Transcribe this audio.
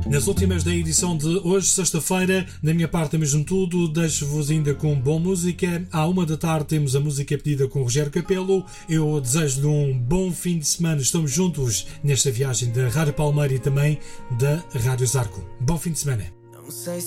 Nas últimas da edição de hoje, sexta-feira, da minha parte é mesmo tudo. Deixo-vos ainda com boa música. À 13h temos a música pedida com Rogério Capelo. Eu desejo-lhe um bom fim de semana. Estamos juntos nesta viagem da Rádio Palmeira e também da Rádio Zarco. Bom fim de semana. Não sei